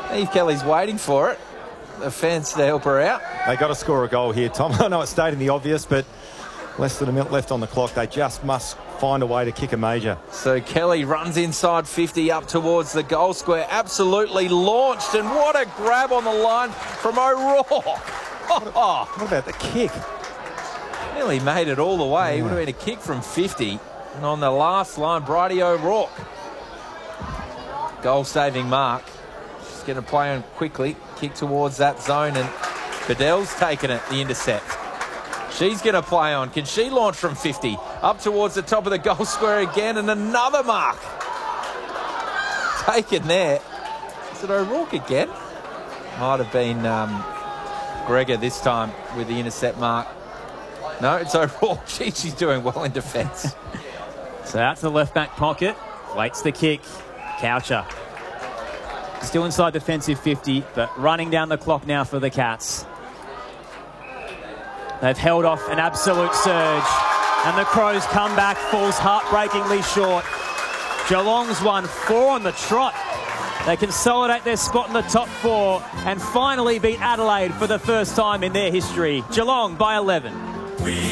Eve Kelly's waiting for it. The fans to help her out. They got to score a goal here, Tom. I know it's stating the obvious, but less than a minute left on the clock. They just must find a way to kick a major. So Kelly runs inside 50 up towards the goal square. Absolutely launched, and what a grab on the line from O'Rourke. What about the kick? Nearly made it all the way. It would have been a kick from 50. And on the last line, Bridie O'Rourke. Goal-saving mark. She's going to play on quickly. Kick towards that zone, and Bedell's taken it, the intercept. She's going to play on. Can she launch from 50? Up towards the top of the goal square again, and another mark. Taken there. Is it O'Rourke again? Might have been Gregor this time with the intercept mark. No, it's O'Rourke. She's doing well in defence. So out to the left back pocket. Waits the kick. Coucher. Still inside defensive 50, but running down the clock now for the Cats. They've held off an absolute surge, and the Crows come back, falls heartbreakingly short. Geelong's won 4 on the trot. They consolidate their spot in the top 4 and finally beat Adelaide for the first time in their history. Geelong by 11.